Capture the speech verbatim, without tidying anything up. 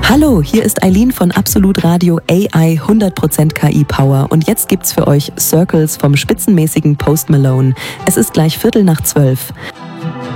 Hallo, hier ist Eileen von Absolut Radio A I hundert Prozent K I Power und jetzt gibt's für euch Circles vom spitzenmäßigen Post Malone. Es ist gleich Viertel nach zwölf.